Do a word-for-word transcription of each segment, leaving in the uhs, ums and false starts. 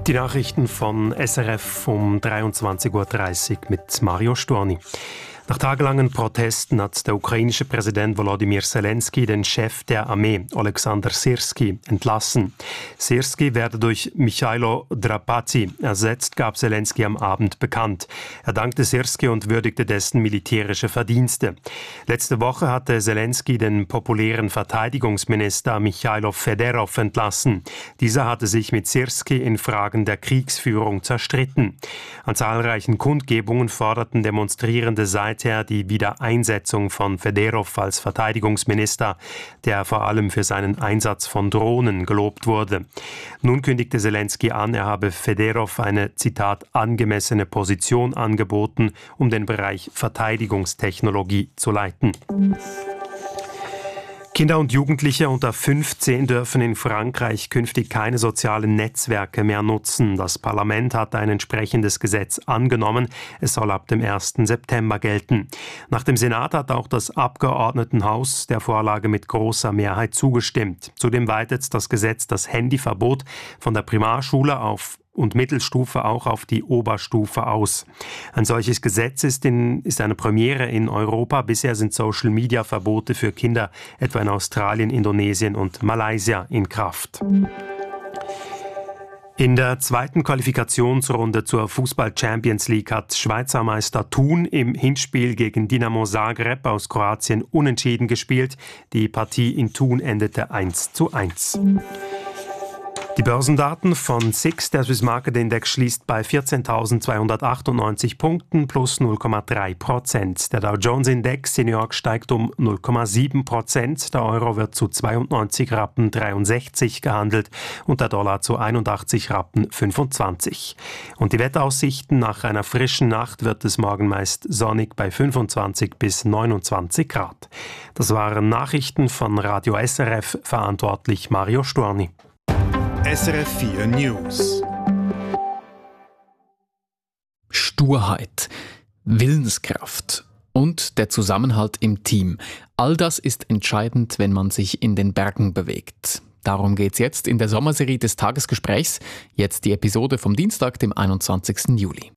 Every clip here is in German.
Die Nachrichten von S R F um dreiundzwanzig Uhr dreißig mit Mario Storni. Nach tagelangen Protesten hat der ukrainische Präsident Volodymyr Zelensky den Chef der Armee, Oleksandr Syrski, entlassen. Syrski werde durch Michailo Drapatsi ersetzt, gab Zelensky am Abend bekannt. Er dankte Syrski und würdigte dessen militärische Verdienste. Letzte Woche hatte Zelensky den populären Verteidigungsminister Michailo Federov entlassen. Dieser hatte sich mit Syrski in Fragen der Kriegsführung zerstritten. An zahlreichen Kundgebungen forderten Demonstrierende seither die Wiedereinsetzung von Federov als Verteidigungsminister, der vor allem für seinen Einsatz von Drohnen gelobt wurde. Nun kündigte Zelensky an, er habe Federov eine, Zitat, angemessene Position angeboten, um den Bereich Verteidigungstechnologie zu leiten. Kinder und Jugendliche unter fünfzehn dürfen in Frankreich künftig keine sozialen Netzwerke mehr nutzen. Das Parlament hat ein entsprechendes Gesetz angenommen. Es soll ab dem ersten September gelten. Nach dem Senat hat auch das Abgeordnetenhaus der Vorlage mit großer Mehrheit zugestimmt. Zudem weitet das Gesetz das Handyverbot von der Primarschule auf und Mittelstufe auch auf die Oberstufe aus. Ein solches Gesetz ist, in, ist eine Premiere in Europa. Bisher sind Social-Media-Verbote für Kinder etwa in Australien, Indonesien und Malaysia in Kraft. In der zweiten Qualifikationsrunde zur Fußball-Champions League hat Schweizer Meister Thun im Hinspiel gegen Dinamo Zagreb aus Kroatien unentschieden gespielt. Die Partie in Thun endete eins zu eins. Die Börsendaten von S I X, der Swiss Market Index, schließt bei vierzehntausendzweihundertachtundneunzig Punkten plus null Komma drei Prozent. Der Dow Jones Index in New York steigt um null Komma sieben Prozent. Der Euro wird zu zweiundneunzig Rappen dreiundsechzig gehandelt und der Dollar zu einundachtzig Rappen fünfundzwanzig. Und die Wetteraussichten: Nach einer frischen Nacht wird es morgen meist sonnig bei fünfundzwanzig bis neunundzwanzig Grad. Das waren Nachrichten von Radio S R F, verantwortlich Mario Storni. S R F vier News. Sturheit, Willenskraft und der Zusammenhalt im Team. All das ist entscheidend, wenn man sich in den Bergen bewegt. Darum geht's jetzt in der Sommerserie des Tagesgesprächs. Jetzt die Episode vom Dienstag, dem einundzwanzigsten Juli.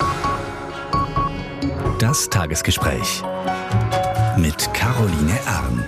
Das Tagesgespräch mit Caroline Arn.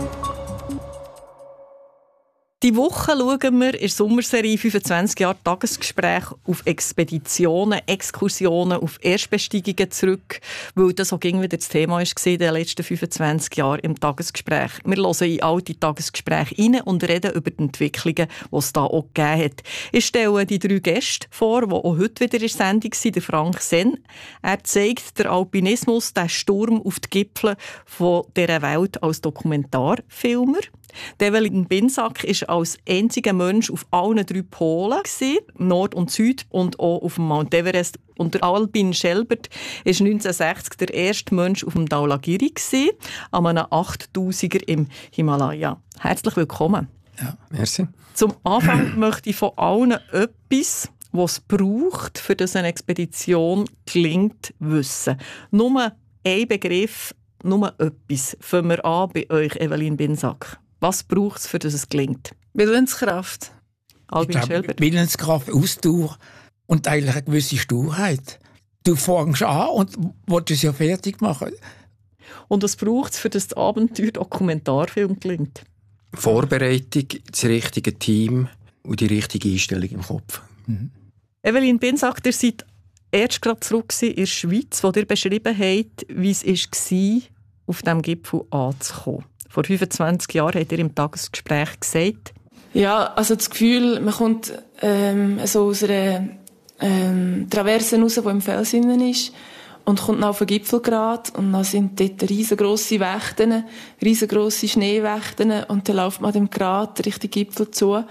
Die Woche schauen wir in der Sommerserie fünfundzwanzig Jahre Tagesgespräch auf Expeditionen, Exkursionen, auf Erstbesteigungen zurück, weil das auch wieder das Thema war in den letzten fünfundzwanzig Jahren im Tagesgespräch. Wir hören in alte Tagesgespräche rein und reden über die Entwicklungen, die es da auch gegeben hat. Ich stelle die drei Gäste vor, die auch heute wieder in der Sendung sind. Der Frank Senn. Er zeigt den Alpinismus, den Sturm auf die Gipfel von dieser Welt als Dokumentarfilmer. Evelyn Binsack war als einziger Mensch auf allen drei Polen, Nord und Süd, und auch auf dem Mount Everest. Und der Albin Schelbert war neunzehnhundertsechzig der erste Mensch auf dem Dhaulagiri, an einem achttausender im Himalaya. Herzlich willkommen. Ja, merci. Zum Anfang möchte ich von allen etwas, was es braucht, für das eine Expedition gelingt, wissen. Nur ein Begriff, nur etwas. Fangen wir an bei euch, Evelyn Binsack. Was braucht es, für dass es gelingt? Willenskraft. Albin ich Schelbert. Willenskraft, Ausdauer und eigentlich eine gewisse Sturheit. Du fängst an und willst es ja fertig machen. Und was braucht es, für dass das Abenteuer-Dokumentarfilm gelingt? Vorbereitung, das richtige Team und die richtige Einstellung im Kopf. Mhm. Evelyn Binsack, ihr seid erst gerade zurück in der Schweiz, wo ihr beschrieben habt, wie es war, auf diesem Gipfel anzukommen. Vor fünfundzwanzig Jahren habt ihr im Tagesgespräch gesagt. Ja, also das Gefühl, man kommt ähm, so aus einer ähm, Traverse raus, die im Fels innen ist, und kommt dann auf den Gipfelgrat, und dann sind dort riesengrosse Wächten, riesengrosse Schneewächten, und dann läuft man an dem Grat Richtung Gipfel zu.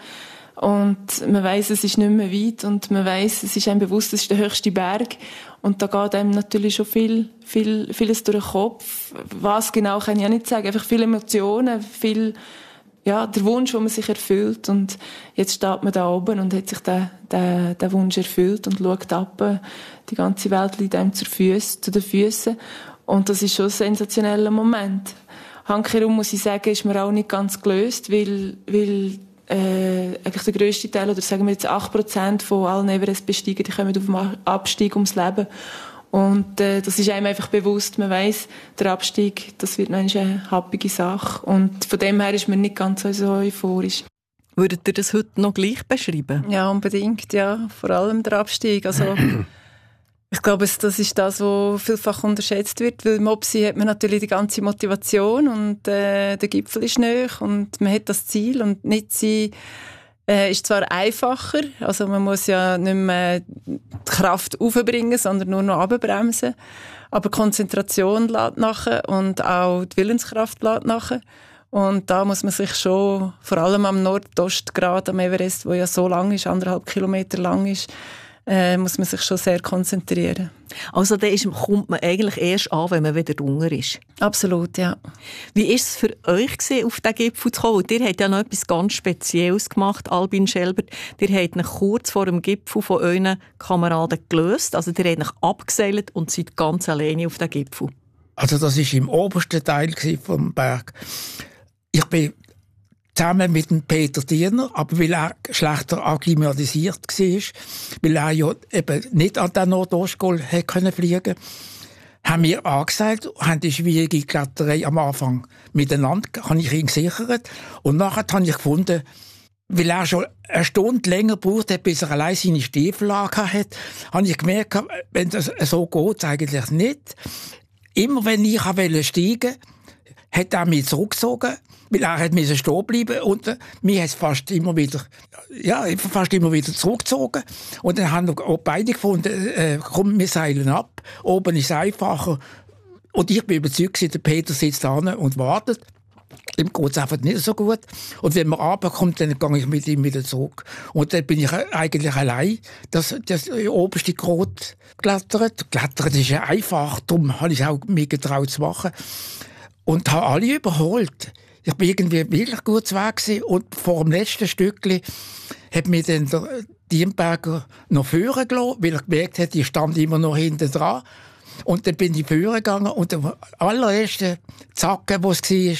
Und man weiss, es ist nicht mehr weit, und man weiss, es ist einem bewusst, es ist der höchste Berg. Und da geht einem natürlich schon viel, viel, vieles durch den Kopf. Was genau, kann ich auch nicht sagen. Einfach viele Emotionen, viel, ja, der Wunsch, den man sich erfüllt. Und jetzt steht man da oben und hat sich den, den, den Wunsch erfüllt und schaut ab. Die ganze Welt liegt einem zu den Füßen. Und das ist schon ein sensationeller Moment. Handkehrum, muss ich sagen, ist mir auch nicht ganz gelöst, weil, weil äh, eigentlich der grösste Teil, oder sagen wir jetzt acht Prozent von allen Everest-Besteigern, die kommen auf dem Abstieg ums Leben. Und äh, das ist einem einfach bewusst, man weiss, der Abstieg, das wird noch eine happige Sache. Und von dem her ist man nicht ganz so euphorisch. Würdet ihr das heute noch gleich beschreiben? Ja, unbedingt, ja. Vor allem der Abstieg. Also, ich glaube, das ist das, was vielfach unterschätzt wird, weil im Obsi hat man natürlich die ganze Motivation und äh, der Gipfel ist nahe und man hat das Ziel und nicht sein äh, ist zwar einfacher, also man muss ja nicht mehr die Kraft aufbringen, sondern nur noch runterbremsen, aber die Konzentration lässt nachher und auch die Willenskraft lässt nachher. Und da muss man sich schon, vor allem am Nordostgrad am Everest, wo ja so lang ist, anderthalb Kilometer lang ist, äh, muss man sich schon sehr konzentrieren. Also da ist, kommt man eigentlich erst an, wenn man wieder drunter ist? Absolut, ja. Wie war es für euch gewesen, auf diesen Gipfel zu kommen? Und ihr habt ja noch etwas ganz Spezielles gemacht, Albin Schelbert. Ihr habt ihn kurz vor dem Gipfel von euren Kameraden gelöst. Also ihr habt ihn abgeseilt und seid ganz alleine auf dem Gipfel. Also das war im obersten Teil vom Berg. Ich bin zusammen mit dem Peter Diener, aber weil er schlechter akklimatisiert war, weil er ja eben nicht an den Nordostgol fliegen konnte, haben wir angesagt, haben die schwierige Kletterei am Anfang miteinander, habe ich ihn gesichert. Und nachher habe ich gefunden, weil er schon eine Stunde länger braucht hat, bis er allein seine Stiefel angehabt hat, habe ich gemerkt, wenn das so geht, eigentlich nicht. Immer wenn ich steigen wollte, hat er mich zurückgezogen, weil er hat stehen bleiben und äh, mich hat es fast immer wieder, ja, fast immer wieder zurückgezogen. Und dann haben auch beide gefunden, äh, komm, wir seilen ab, oben ist es einfacher. Und ich bin überzeugt, der Peter sitzt da und wartet. Ihm geht es einfach nicht so gut. Und wenn man runterkommt, dann gehe ich mit ihm wieder zurück. Und dann bin ich eigentlich allein, das, das oberste Grot geklettert. Klettern ist ja einfach, darum habe ich auch mich getraut zu machen. Und habe alle überholt. Ich war irgendwie wirklich gut weg gewesen. Und vor dem letzten Stückchen hat mir dann der Diemberger noch führen gelassen, weil er gemerkt hat, ich stand immer noch hinten dran. Und dann bin ich führen gegangen und der allererste Zacke, wo es war,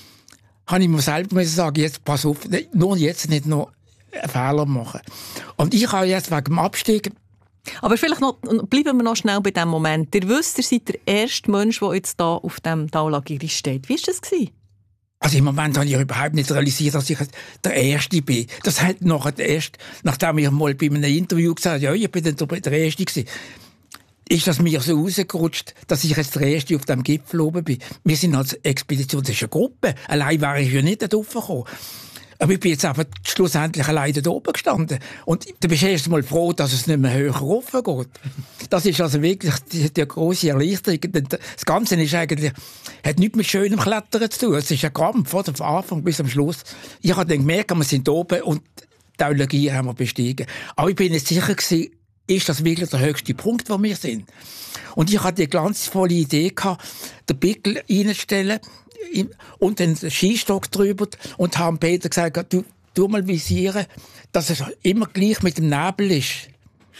habe ich mir selber sagen, jetzt pass auf, nur jetzt nicht noch einen Fehler machen. Und ich habe jetzt wegen dem Abstieg. Aber vielleicht noch, bleiben wir noch schnell bei diesem Moment. Ihr wisst, ihr seid der erste Mensch, der jetzt hier auf dem Daulagiri steht. Wie war das? Also im Moment habe ich überhaupt nicht realisiert, dass ich der Erste bin. Das hat nachher erst, nachdem ich mal bei einem Interview gesagt habe, ja, ich bin der Erste gewesen, ist das mir so rausgerutscht, dass ich jetzt der Erste auf dem Gipfel oben bin. Wir sind als Expedition, das ist eine Gruppe. Allein wäre ich ja nicht da drauf gekommen. Aber ich bin jetzt einfach schlussendlich alleine da oben gestanden. Und du bist erst mal froh, dass es nicht mehr höher rauf geht. Das ist also wirklich die, die grosse Erleichterung. Das Ganze ist eigentlich, hat nichts mit schönem Klettern zu tun. Es ist ein Kampf, von Anfang bis am Schluss. Ich habe dann gemerkt, wir sind oben und die Daulagiri haben wir bestiegen. Aber ich bin nicht sicher gewesen, ist das wirklich der höchste Punkt, wo wir sind. Und ich hatte die glanzvolle Idee gehabt, den Pickel reinzustellen, und den Skistock drüber und haben Peter gesagt, du, du mal visieren, dass es immer gleich mit dem Nebel ist.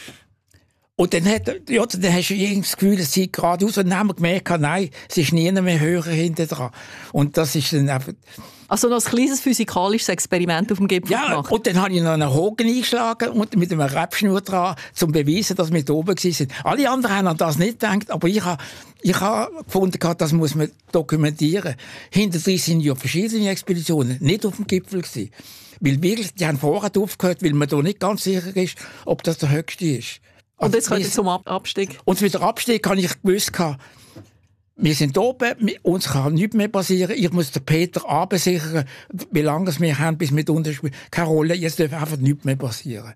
Und dann, hat, ja, dann hast du irgendwie das Gefühl, es sieht geradeaus. Und dann haben wir gemerkt, nein, es ist nie mehr höher hinten dran. Und das ist dann einfach... Also noch ein kleines physikalisches Experiment auf dem Gipfel ja, gemacht. Und dann habe ich noch einen Haken eingeschlagen und mit einem Rebschnur dran, um zu beweisen, dass wir da oben waren. Alle anderen haben an das nicht gedacht, aber ich habe, ich habe gefunden, das muss man dokumentieren. Hinterher sind ja verschiedene Expeditionen nicht auf dem Gipfel gewesen. Weil wirklich, die haben vorher aufgehört, weil man da nicht ganz sicher ist, ob das der höchste ist. Und jetzt kommt es zum Abstieg. Und mit dem Abstieg habe ich gewusst, wir sind oben, uns kann nichts mehr passieren. Ich muss den Peter absichern, wie lange wir haben, bis wir unten spielen. Keine Rolle, jetzt darf einfach nichts mehr passieren.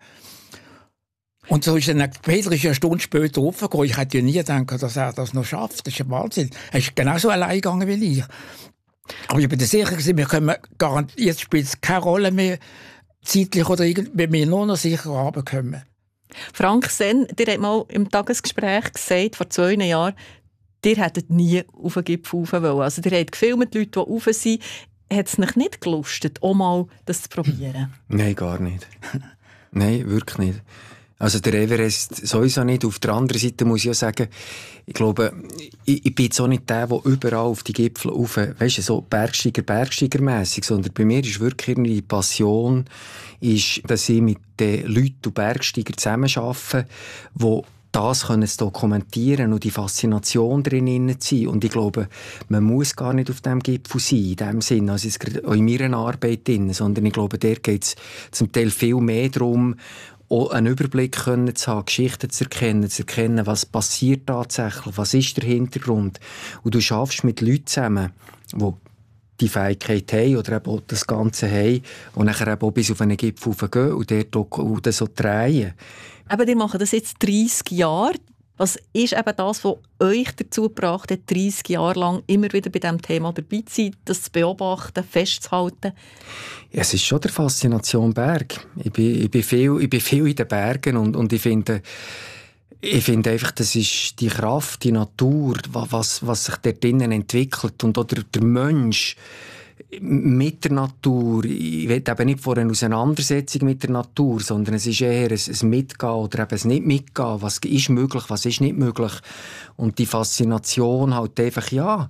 Und so ist dann, Peter ist ja eine Stunde später aufgegangen. Ich hätte ja nie gedacht, dass er das noch schafft. Das ist ein Wahnsinn. Er ist genauso allein gegangen wie ich. Aber ich bin sicher gewesen, wir können garantiert, jetzt spielt es keine Rolle mehr, zeitlich oder irgendwie, wenn wir nur noch sicher runterkommen. Frank Senn, dir hat mal im Tagesgespräch gesagt, vor zwei Jahren, ihr hättet nie auf den Gipfel rauf wollen. Also ihr habt gefilmt, die Leute, die rauf sind. Hat es euch nicht gelustet, auch mal das zu probieren? Nein, gar nicht. Nein, wirklich nicht. Also der Everest sowieso nicht. Auf der anderen Seite muss ich auch sagen, ich glaube, ich, ich bin jetzt auch nicht der, der überall auf die Gipfel rauf, weißt du, so Bergsteiger, Bergsteigermässig, sondern bei mir ist wirklich irgendwie die Passion, ist, dass ich mit den Leuten und Bergsteigern zusammenarbeite, die das können zu dokumentieren und die Faszination drin sein. Und ich glaube, man muss gar nicht auf diesem Gipfel sein, in dem Sinn, also auch in meiner Arbeit drin, sondern ich glaube, der geht es zum Teil viel mehr darum, auch einen Überblick können zu haben, Geschichten zu erkennen, zu erkennen, was passiert tatsächlich, was ist der Hintergrund. Und du schaffst mit Leuten zusammen, die die Fähigkeit haben oder eben auch das Ganze haben und nachher eben auch bis auf einen Gipfel gehen und dort und das so drehen. Aber ihr macht das jetzt dreissig Jahre. Was ist eben das, was euch dazu gebracht hat, dreissig Jahre lang immer wieder bei diesem Thema dabei zu sein, das zu beobachten, festzuhalten? Ja, es ist schon der Faszination Berg. Ich bin, ich bin, viel, ich bin viel in den Bergen und, und ich finde, ich finde einfach, das ist die Kraft, die Natur, was, was sich dort drinnen entwickelt und auch der, der Mensch mit der Natur. Ich will eben nicht vor einer Auseinandersetzung mit der Natur, sondern es ist eher ein, ein Mitgehen oder eben ein Nicht-Mitgehen. Was ist möglich, was ist nicht möglich. Und die Faszination halt einfach, ja,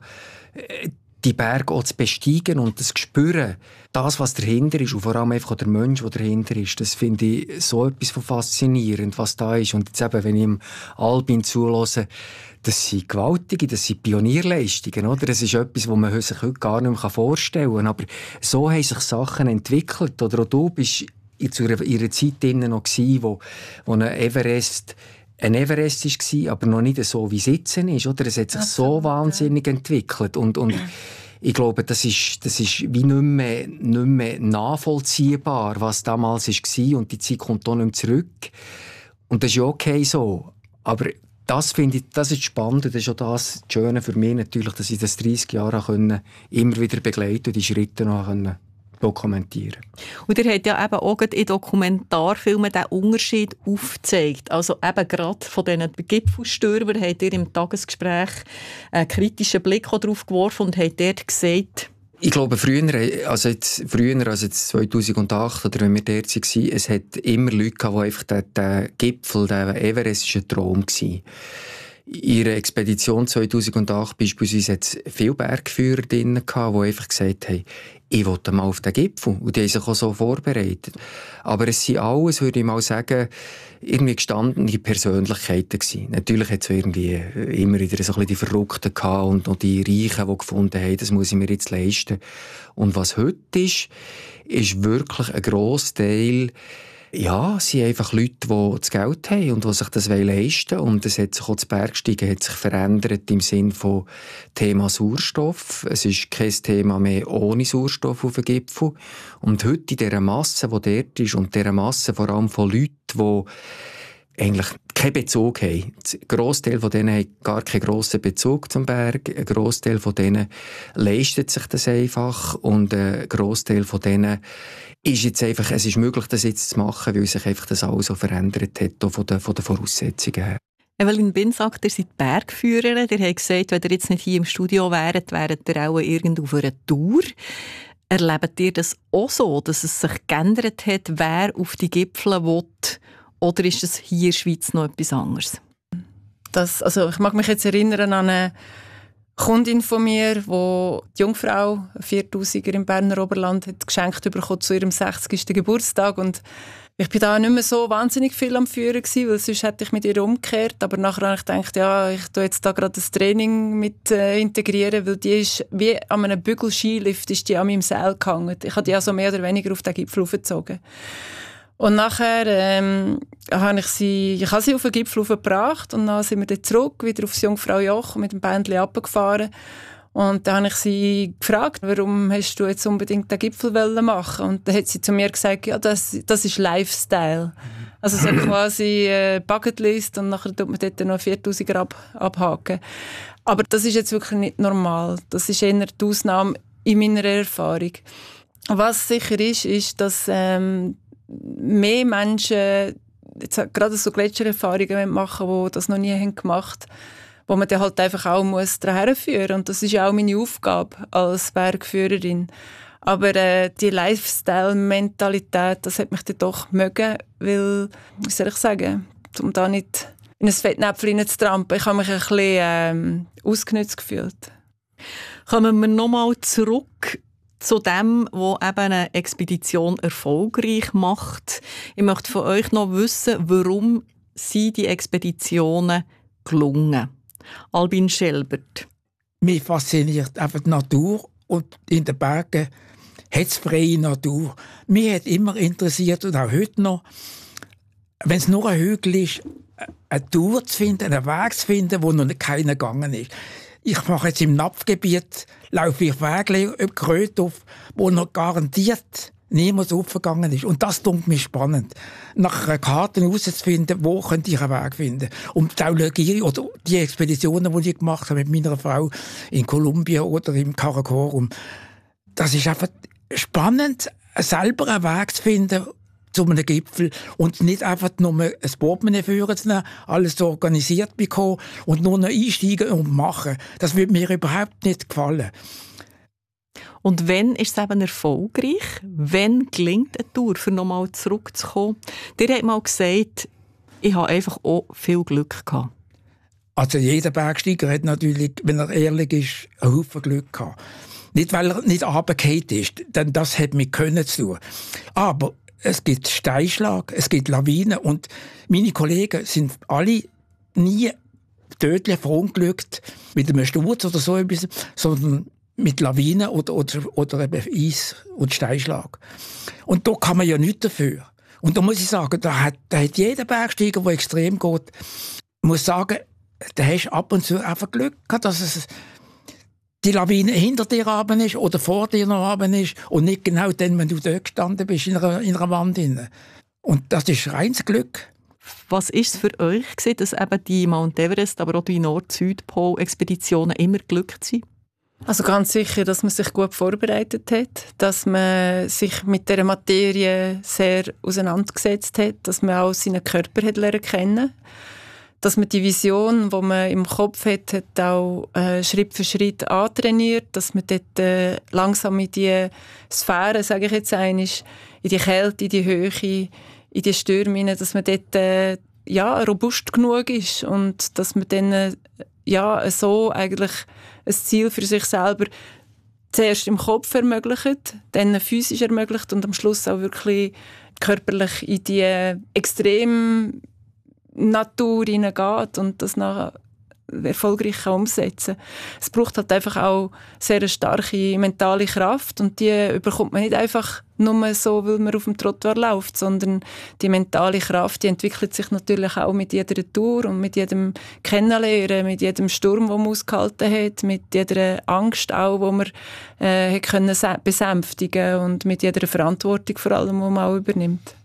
die Berge auch zu besteigen und das zu spüren, das, was dahinter ist und vor allem einfach der Mensch, der dahinter ist, das finde ich so etwas von faszinierend, was da ist. Und jetzt eben, wenn ich im Albin zuhöre, das sind gewaltige, das sind Pionierleistungen, oder? Das ist etwas, was man sich heute gar nicht mehr vorstellen kann. Aber so haben sich Sachen entwickelt. Oder auch du bist in ihrer Zeit drin noch gewesen, wo, wo ein Everest ein Everest war, aber noch nicht so, wie es jetzt ist. Oder? Es hat sich Absolut, so wahnsinnig ja. entwickelt. Und, und ich glaube, das ist, das ist wie nicht mehr, nicht mehr nachvollziehbar, was damals war. Und die Zeit kommt auch nicht mehr zurück. Und das ist ja okay so. Aber das finde ich, das ist spannend. Das ist auch das Schöne für mich natürlich, dass ich das dreissig Jahre können, immer wieder begleiten und die Schritte noch können dokumentieren. Und ihr habt ja eben auch in Dokumentarfilmen den Unterschied aufgezeigt. Also eben gerade von diesen Gipfelstürmern habt ihr im Tagesgespräch einen kritischen Blick darauf geworfen und habt dort gesagt, ich glaube, früher, also jetzt, früher als jetzt zweitausendacht oder wenn wir dort waren, es hat immer Leute gehabt, die einfach den, den Gipfel, den Everest, war ein Traum gewesen. In ihrer Expedition zweitausendacht beispielsweise hat es viele Bergführer drin gehabt, die einfach gesagt haben, ich will mal auf den Gipfel. Und die haben sich auch so vorbereitet. Aber es sind alles, würde ich mal sagen, irgendwie gestandene Persönlichkeiten gewesen. Natürlich hat es irgendwie immer wieder so ein bisschen die Verrückten gehabt und noch die Reichen, die gefunden haben, das muss ich mir jetzt leisten. Und was heute ist, ist wirklich ein Grossteil, ja, es sind einfach Leute, die das Geld haben und die sich das leisten wollen. Und es hat sich auch das Bergsteigen hat sich verändert im Sinne von Thema Sauerstoff. Es ist kein Thema mehr ohne Sauerstoff auf dem Gipfel. Und heute in dieser Masse, die dort ist, und dieser Masse vor allem von Leuten, die eigentlich keinen Bezug haben. Ein Grossteil von denen hat gar keinen grossen Bezug zum Berg. Ein Grossteil von denen leistet sich das einfach. Und ein Grossteil von denen ist jetzt einfach, es ist möglich, das jetzt zu machen, weil sich einfach das alles so verändert hat, auch von den, von den Voraussetzungen her. Evelyn Bin sagt, ihr seid Bergführerin. Ihr habt gesagt, wenn ihr jetzt nicht hier im Studio wäret, wäret ihr auch irgendwo auf einer Tour. Erlebt ihr das auch so, dass es sich geändert hat, wer auf die Gipfel will? Oder ist es hier in der Schweiz noch etwas anderes? Das, also ich mag mich jetzt erinnern an eine Kundin von mir, die die Jungfrau, eine viertausiger im Berner Oberland, hat geschenkt bekommen zu ihrem sechzigsten Geburtstag. Und ich bin da nicht mehr so wahnsinnig viel am Führen gewesen, weil sonst hätte ich mit ihr umgekehrt. Aber nachher habe ich gedacht, ja, ich tue jetzt da gerade das Training mit äh, integrieren, weil die ist wie an einem Bügel-Skilift ist die an meinem Seil gehangen. Ich habe die also mehr oder weniger auf den Gipfel aufgezogen. Und nachher ähm, habe ich sie, ich habe sie auf den Gipfel aufgebracht und dann sind wir dann zurück, wieder aufs Jungfrau Joch mit dem Bändchen runtergefahren. Und dann habe ich sie gefragt, warum hast du jetzt unbedingt den Gipfel machen? Und dann hat sie zu mir gesagt, ja, das, das ist Lifestyle. Also so quasi äh, Bucketlist und nachher tut man dort noch viertausiger ab, abhaken. Aber das ist jetzt wirklich nicht normal. Das ist eher die Ausnahme in meiner Erfahrung. Was sicher ist, ist, dass ähm, mehr Menschen jetzt gerade so Gletschererfahrungen machen, die das noch nie haben gemacht haben, wo man dann halt einfach auch muss daran führen muss. Und das ist ja auch meine Aufgabe als Bergführerin. Aber äh, die Lifestyle-Mentalität, das hat mich dann doch mögen, weil, wie soll ich sagen, um da nicht in ein Fettnäpfchen zu trampen, ich habe mich ein bisschen ähm, ausgenutzt gefühlt. Kommen wir nochmal zurück zu dem, was eben eine Expedition erfolgreich macht. Ich möchte von euch noch wissen, warum sind die Expeditionen gelungen? Albin Schelbert. Mich fasziniert einfach die Natur und in den Bergen hat es freie Natur. Mich hat immer interessiert und auch heute noch, wenn es nur ein Hügel ist, eine Tour zu finden, einen Weg zu finden, wo noch keiner gegangen ist. Ich mache jetzt im Napfgebiet, laufe ich Wege über Kröthof, wo noch garantiert niemand aufgegangen ist. Und das tut mich spannend, nach einer Karte herauszufinden, wo könnte ich einen Weg finden. Und die Geologie oder die Expeditionen, die ich gemacht habe mit meiner Frau in Kolumbien oder im Karakorum, das ist einfach spannend, selber einen Weg zu finden zu einem Gipfel und nicht einfach nur ein Portemonnaie führen zu nehmen, alles so organisiert bekommen und nur noch einsteigen und machen. Das würde mir überhaupt nicht gefallen. Und wenn ist es eben erfolgreich? Wenn gelingt eine Tour, für nochmal zurückzukommen? Ihr habt mal gesagt, ich habe einfach auch viel Glück gehabt. Also jeder Bergsteiger hat natürlich, wenn er ehrlich ist, einen Haufen Glück gehabt. Nicht, weil er nicht runtergefallen ist, denn das hat mit Können zu tun. Aber es gibt Steinschlag, es gibt Lawinen und meine Kollegen sind alle nie tödlich verunglückt mit einem Sturz oder so etwas, sondern mit Lawinen oder, oder, oder eben Eis- und Steinschlag. Und da kann man ja nichts dafür. Und da muss ich sagen, da hat, da hat jeder Bergsteiger, der extrem geht, muss sagen, da hast du ab und zu einfach Glück gehabt, dass es die Lawine hinter dir runter ist oder vor dir noch runter ist und nicht genau dann, wenn du dort gestanden bist, in einer, in einer Wand drin. Und das ist reines Glück. Was war es für euch, dass eben die Mount Everest, aber auch die Nord-Südpol-Expeditionen immer glückt sind? Also ganz sicher, dass man sich gut vorbereitet hat, dass man sich mit der Materie sehr auseinandergesetzt hat, dass man auch seinen Körper hat lernen kennen, dass man die Vision, die man im Kopf hat, hat auch äh, Schritt für Schritt antrainiert, dass man dort äh, langsam in die Sphäre, sage ich jetzt einmal, in die Kälte, in die Höhe, in die Stürme hinein, dass man dort äh, ja, robust genug ist und dass man dann äh, ja, so eigentlich ein Ziel für sich selber zuerst im Kopf ermöglicht, dann physisch ermöglicht und am Schluss auch wirklich körperlich in die extrem Natur hineingeht und das nachher erfolgreich umsetzen kann. Es braucht halt einfach auch sehr eine starke mentale Kraft und die bekommt man nicht einfach nur so, weil man auf dem Trottoir läuft, sondern die mentale Kraft, die entwickelt sich natürlich auch mit jeder Tour und mit jedem Kennenlernen, mit jedem Sturm, den man ausgehalten hat, mit jeder Angst auch, die man äh, hat können besänftigen und mit jeder Verantwortung vor allem, die man auch übernimmt.